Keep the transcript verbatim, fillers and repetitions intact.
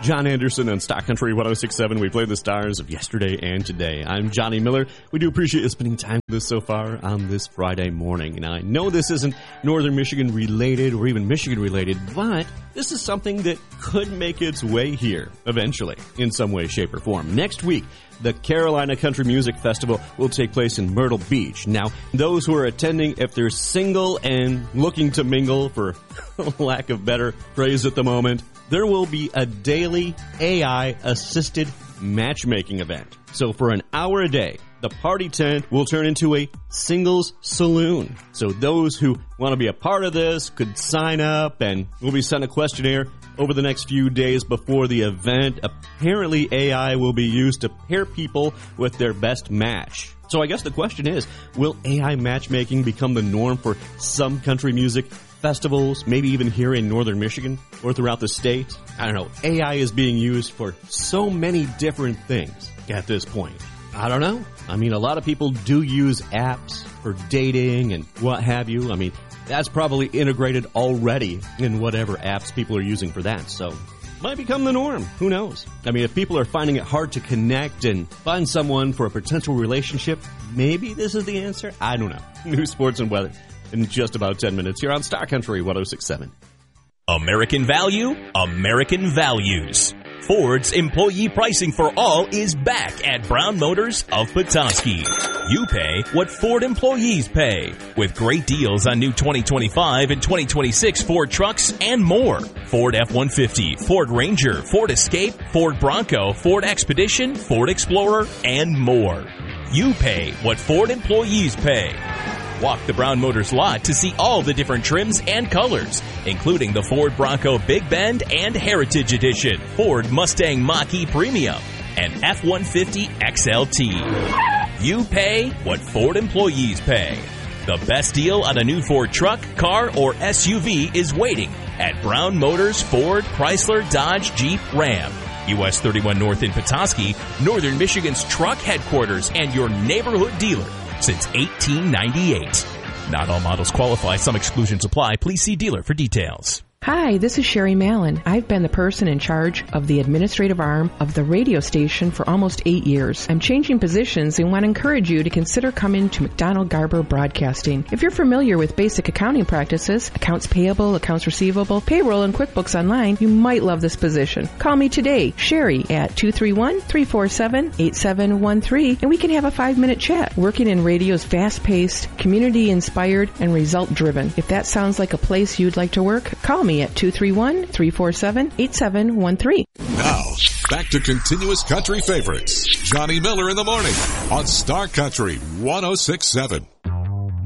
John Anderson on Stock Country one oh six point seven. We play the stars of yesterday and today. I'm Johnny Miller. We do appreciate you spending time with us so far on this Friday morning. Now, I know this isn't Northern Michigan related or even Michigan related, but this is something that could make its way here eventually in some way, shape, or form. Next week, the Carolina Country Music Festival will take place in Myrtle Beach. Now, those who are attending, if they're single and looking to mingle, for lack of better phrase at the moment, there will be a daily A I-assisted matchmaking event. So for an hour a day, the party tent will turn into a singles saloon. So those who want to be a part of this could sign up, and we'll be sent a questionnaire over the next few days before the event. Apparently, A I will be used to pair people with their best match. So I guess the question is, will A I matchmaking become the norm for some country music festivals, maybe even here in Northern Michigan or throughout the state? I don't know. A I is being used for so many different things at this point. I don't know. I mean, a lot of people do use apps for dating and what have you. I mean, that's probably integrated already in whatever apps people are using for that. So might become the norm. Who knows? I mean, if people are finding it hard to connect and find someone for a potential relationship, maybe this is the answer. I don't know. News, sports, and weather in just about ten minutes here on Stock Country one oh six point seven. American value, American values. Ford's employee pricing for all is back at Brown Motors of Petoskey. You pay what Ford employees pay, with great deals on new twenty twenty-five and twenty twenty-six Ford trucks and more. Ford F one fifty, Ford Ranger, Ford Escape, Ford Bronco, Ford Expedition, Ford Explorer, and more. You pay what Ford employees pay. Walk the Brown Motors lot to see all the different trims and colors, including the Ford Bronco Big Bend and Heritage Edition, Ford Mustang Mach-E Premium, and F one fifty X L T. You pay what Ford employees pay. The best deal on a new Ford truck, car, or S U V is waiting at Brown Motors Ford, Chrysler, Dodge, Jeep, Ram. U S thirty-one North in Petoskey, Northern Michigan's truck headquarters and your neighborhood dealer since eighteen ninety-eight. Not all models qualify. Some exclusions apply. Please see dealer for details. Hi, this is Sherry Mallon. I've been the person in charge of the administrative arm of the radio station for almost eight years. I'm changing positions and want to encourage you to consider coming to McDonald Garber Broadcasting. If you're familiar with basic accounting practices, accounts payable, accounts receivable, payroll, and QuickBooks Online, you might love this position. Call me today, Sherry, at two three one, three four seven, eight seven one three, and we can have a five-minute chat. Working in radio's fast-paced, community-inspired, and result-driven. If that sounds like a place you'd like to work, call me at two three one, three four seven, eight seven one three. Now, back to continuous country favorites. Johnny Miller in the morning on Star Country one oh six point seven.